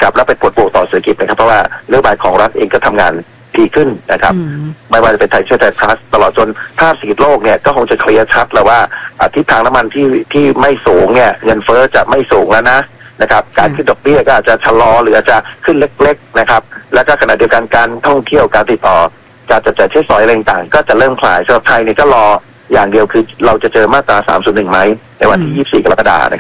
นะครับและเป็นผลบวกต่อเศรษฐกิจนะครับเพราะว่านโยบายของรัฐเองก็ทำงานดีขึ้นนะครับไม่ว่าจะเป็นไทยช่วยไทยพลัสตลอดจนภาพเศรษฐกิจโลกเนี่ยก็คงจะเคลียร์ชัดแล้วว่าทิศทางน้ำมันที่ไม่สูงเนี่ยเงินเฟ้อจะไม่สูงแล้วนะครับการขึ้นดอกเบี้ยก็อาจจะชะลอหรืออาจจะขึ้นเล็กๆนะครับแล้วก็ขณะเดียวกันการท่องเที่ยวการติดต่อการจับจ่ายใช้สอยอะไรต่างๆก็จะเริ่มคลายสำหรับไทยเนี่ยก็รออย่างเดียวคือเราจะเจอมาตรา301ไหมในวันที่24 กรกฎาคม